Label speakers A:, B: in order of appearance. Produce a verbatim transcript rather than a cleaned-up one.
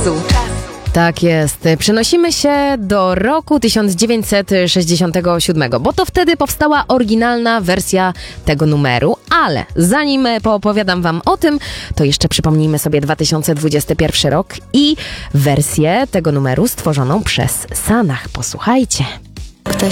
A: czasu.
B: Tak jest. Przenosimy się do roku tysiąc dziewięćset sześćdziesiątego siódmego, bo to wtedy powstała oryginalna wersja tego numeru, ale zanim poopowiadam wam o tym, to jeszcze przypomnijmy sobie dwa tysiące dwudziesty pierwszy rok i wersję tego numeru stworzoną przez Sanach. Posłuchajcie.
C: Ktoś